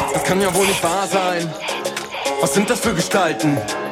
Das kann ja wohl nicht wahr sein. Was sind das für Gestalten?